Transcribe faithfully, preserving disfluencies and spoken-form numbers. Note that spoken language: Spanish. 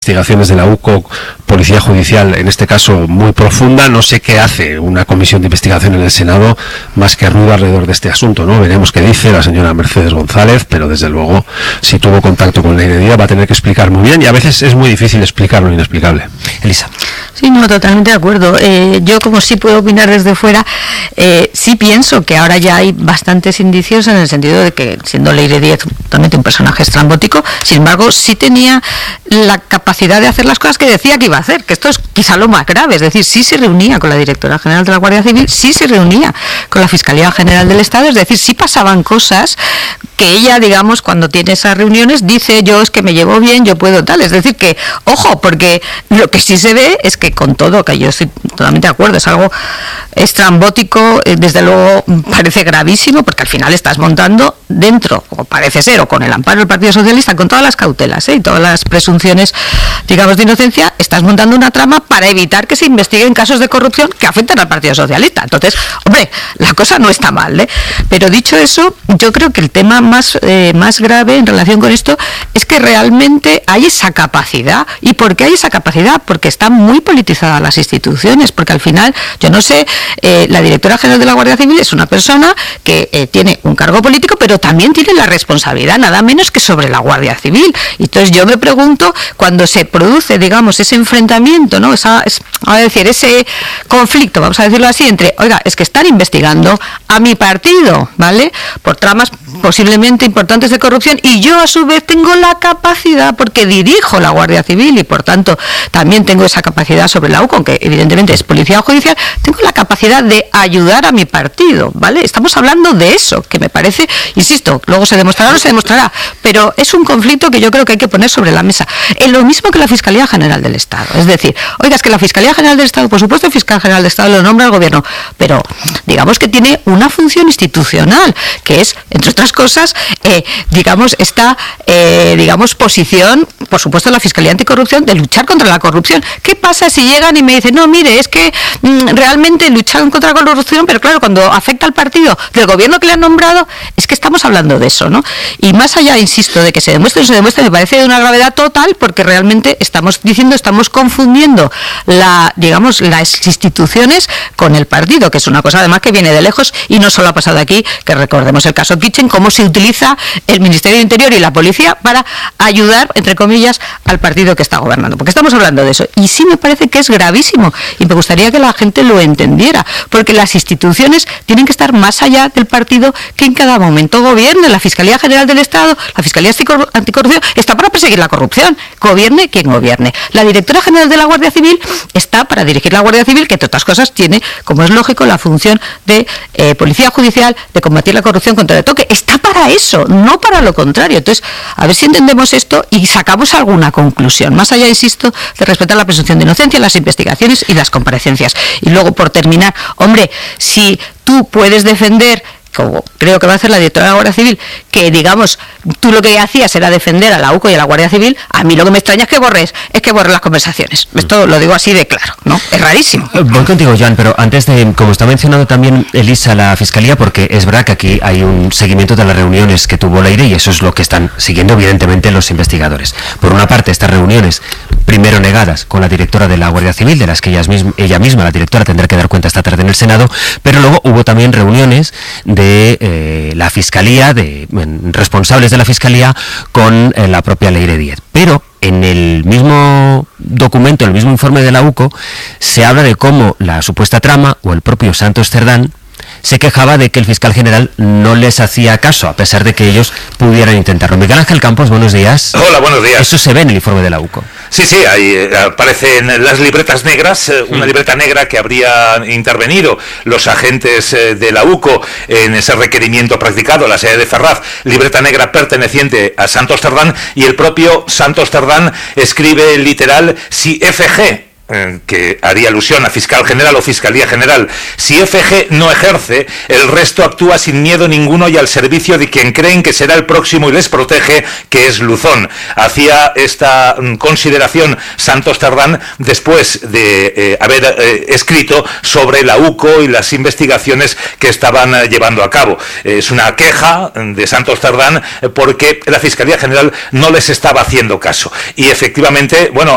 investigaciones de la U C O, Policía Judicial, en este caso muy profunda. No sé qué hace una comisión de investigación en el Senado más que ruido alrededor de este asunto, ¿no? Veremos qué dice la señora Mercedes González, pero desde luego, si tuvo contacto con la Leire Díaz, va a tener que explicar muy bien, y a veces es muy difícil explicar lo inexplicable. Elisa. Sí, no, totalmente de acuerdo. Eh, yo, como sí puedo opinar desde fuera, eh, sí pienso que ahora ya hay bastantes indicios en el sentido de que, siendo Leire Díaz totalmente un personaje estrambótico, sin embargo, sí tenía la capacidad de hacer las cosas que decía que iba a hacer, que esto es quizá lo más grave, es decir, sí se reunía con la directora general de la Guardia Civil, sí se reunía con la Fiscalía General del Estado, es decir, sí pasaban cosas que ella, digamos, cuando tiene esas reuniones, dice: yo es que me llevo bien, yo puedo tal, es decir, que, ojo, porque lo que sí se ve es que, con todo, que yo estoy totalmente de acuerdo, es algo estrambótico, desde luego parece gravísimo, porque al final estás montando dentro, o parece ser, o con el amparo del Partido Socialista, con todas las cautelas, ¿eh? y todas las presunciones, digamos, de inocencia, estás montando una trama para evitar que se investiguen casos de corrupción que afectan al Partido Socialista. Entonces, hombre, la cosa no está mal, ¿eh? Pero dicho eso, yo creo que el tema más, eh, más grave en relación con esto es que realmente hay esa capacidad. ¿Y por qué hay esa capacidad? Porque están muy politizadas las instituciones, porque al final, yo no sé, eh, la directora general de la Guardia Civil es una persona que eh, tiene un cargo político, pero también tiene la responsabilidad, nada menos que sobre la Guardia Civil. Y entonces yo me pregunto, cuando se produce, digamos, ese enfrentamiento, ¿no? Esa, es, vamos a decir, ese conflicto, vamos a decirlo así, entre, oiga, es que están investigando a mi partido, ¿vale?, por tramas posiblemente importantes de corrupción, y yo a su vez tengo la capacidad, porque dirijo la Guardia Civil y por tanto también tengo esa capacidad sobre la U C O, aunque evidentemente es Policía Judicial, tengo la capacidad de ayudar a mi partido, ¿vale? Estamos hablando de eso, que me parece, insisto, luego se demostrará o no se demostrará, pero es un conflicto que yo creo que hay que poner sobre la mesa. Es lo mismo que la Fiscalía General del Estado, es decir, oiga, es que la Fiscalía General del Estado, por supuesto el Fiscal General del Estado lo nombra el Gobierno, pero digamos que tiene una función institucional, que es, entre otras cosas, eh, digamos, esta, eh, digamos, posición, por supuesto, la Fiscalía Anticorrupción, de luchar contra la corrupción. ¿Qué pasa si llegan y me dicen, no, mire, es que mmm, realmente luchan contra la corrupción, pero claro, cuando afecta al partido del Gobierno que le han nombrado, es que estamos hablando de eso, ¿no? Y más allá, insisto, de que se demuestre o no se demuestre, me parece de una gravedad total, porque realmente estamos diciendo, estamos confundiendo la, digamos, las instituciones con el partido, que es una cosa además que viene de lejos, y no solo ha pasado aquí, que recordemos el caso Kitchen, cómo se utiliza el Ministerio de Interior y la policía para ayudar, entre comillas, al partido que está gobernando, porque estamos hablando de eso, y sí me parece que es gravísimo, y me gustaría que la gente lo entendiera, porque las instituciones tienen que estar más allá del partido que en cada momento gobierne. La Fiscalía General del Estado, la Fiscalía Anticorrupción, está para perseguir la corrupción, gobierne quien gobierne. La Directora General de la Guardia Civil está para dirigir la Guardia Civil, que entre otras cosas tiene, como es lógico, la función de eh, Policía Judicial, de combatir la corrupción contra el toque. Está para eso, no para lo contrario. Entonces, a ver si entendemos esto y sacamos alguna conclusión, más allá, insisto, de respetar la presunción de inocencia, las investigaciones y las comparecencias. Y luego, por terminar, hombre, si tú puedes defender, como creo que va a hacer la directora de la Guardia Civil, que digamos, tú lo que hacías era defender a la U C O y a la Guardia Civil, a mí lo que me extraña es que borres, es que borres las conversaciones. Esto lo digo así de claro, ¿no? Es rarísimo. Voy contigo, Joan, pero antes de, como está mencionando también Elisa, la Fiscalía, porque es verdad que aquí hay un seguimiento de las reuniones que tuvo Leire, y eso es lo que están siguiendo evidentemente los investigadores. Por una parte, estas reuniones, primero negadas con la directora de la Guardia Civil, de las que ella misma, ella misma la directora, tendrá que dar cuenta esta tarde en el Senado, pero luego hubo también reuniones de eh, la Fiscalía, de en, responsables de la Fiscalía con eh, la propia Leire Díaz. Pero en el mismo documento, en el mismo informe de la U C O, se habla de cómo la supuesta trama, o el propio Santos Cerdán, se quejaba de que el fiscal general no les hacía caso, a pesar de que ellos pudieran intentarlo. Miguel Ángel Campos, buenos días. Hola, buenos días. Eso se ve en el informe de la U C O. Sí, sí, ahí eh, aparecen las libretas negras, eh, una libreta negra que habrían intervenido los agentes eh, de la U C O en ese requerimiento practicado en la sede de Ferraz, libreta negra perteneciente a Santos Cerdán, y el propio Santos Cerdán escribe literal, si F G, que haría alusión a Fiscal General o Fiscalía General, si F G no ejerce, el resto actúa sin miedo ninguno y al servicio de quien creen que será el próximo y les protege, que es Luzón. Hacía esta consideración Santos Cerdán después de eh, haber eh, escrito sobre la U C O y las investigaciones que estaban eh, llevando a cabo. Es una queja de Santos Cerdán eh, porque la Fiscalía General no les estaba haciendo caso. Y efectivamente, bueno,